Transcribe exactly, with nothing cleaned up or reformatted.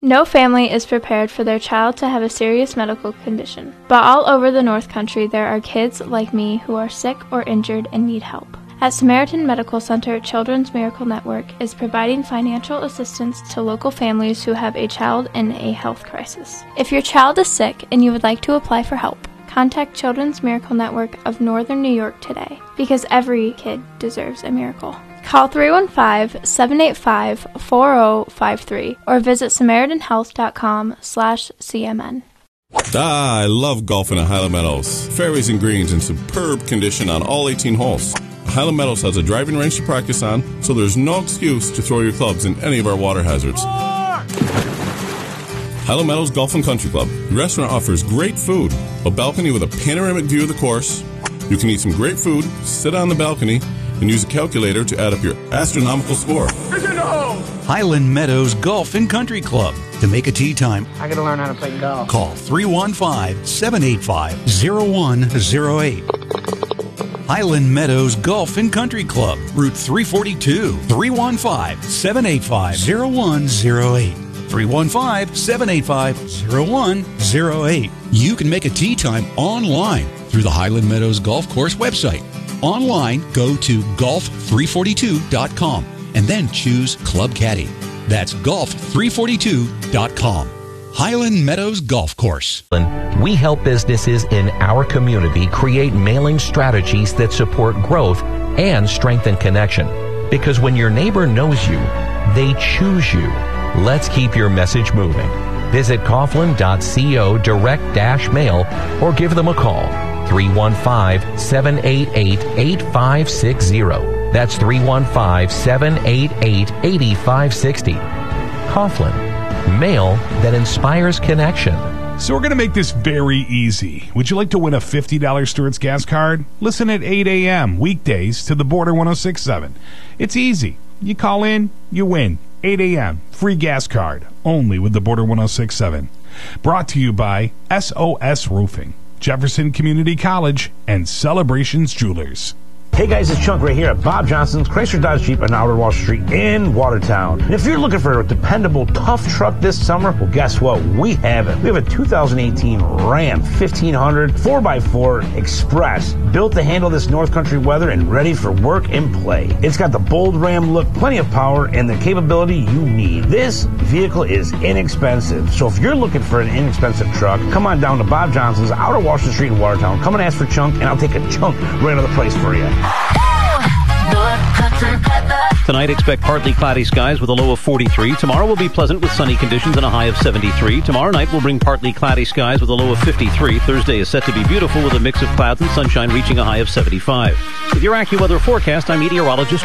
No family is prepared for their child to have a serious medical condition. But all over the North Country, there are kids like me who are sick or injured and need help. At Samaritan Medical Center, Children's Miracle Network is providing financial assistance to local families who have a child in a health crisis. If your child is sick and you would like to apply for help, contact Children's Miracle Network of Northern New York today, because every kid deserves a miracle. Call three one five, seven eight five, four zero five three or visit Samaritan Health dot com slash C M N. Ah, I love golfing at Highland Meadows. Fairways and greens in superb condition on all eighteen holes. Highland Meadows has a driving range to practice on, so there's no excuse to throw your clubs in any of our water hazards. Highland Meadows Golf and Country Club. The restaurant offers great food, a balcony with a panoramic view of the course. You can eat some great food, sit on the balcony, and use a calculator to add up your astronomical score. Highland Meadows Golf and Country Club. To make a tee time, I gotta learn how to play golf. Call three one five, seven eight five, zero one zero eight. Highland Meadows Golf and Country Club, Route three forty-two, three one five, seven eight five, zero one zero eight. three one five, seven eight five, zero one zero eight. You can make a tee time online through the Highland Meadows Golf Course website. Online, go to golf three forty-two dot com and then choose Club Caddy. That's golf three forty-two dot com. Highland Meadows Golf Course. We help businesses in our community create mailing strategies that support growth and strengthen connection. Because when your neighbor knows you, they choose you. Let's keep your message moving. Visit Coughlin dot co direct dash mail or give them a call. three one five, seven eight eight, eight five six zero. That's three one five, seven eight eight, eight five six zero. Coughlin. Mail that inspires connection. So we're going to make this very easy. Would you like to win a fifty dollars Stewart's Gas card? Listen at eight a.m. weekdays to the Border one oh six point seven. It's easy. You call in, you win. eight a.m. Free gas card. Only with the Border one oh six point seven. Brought to you by S O S Roofing, Jefferson Community College, and Celebrations Jewelers. Hey guys, it's Chunk right here at Bob Johnson's Chrysler Dodge Jeep on Outer Wall Street in Watertown. And if you're looking for a dependable, tough truck this summer, well, guess what? We have it. We have a two thousand eighteen Ram fifteen hundred four by four Express, built to handle this North Country weather and ready for work and play. It's got the bold Ram look, plenty of power, and the capability you need. This vehicle is inexpensive. So if you're looking for an inexpensive truck, come on down to Bob Johnson's, Outer Washington Street in Watertown. Come and ask for Chunk, and I'll take a chunk right out of the place for you. Tonight, expect partly cloudy skies with a low of forty-three. Tomorrow will be pleasant with sunny conditions and a high of seventy-three. Tomorrow night will bring partly cloudy skies with a low of fifty-three. Thursday is set to be beautiful with a mix of clouds and sunshine reaching a high of seventy-five. With your AccuWeather forecast, I'm meteorologist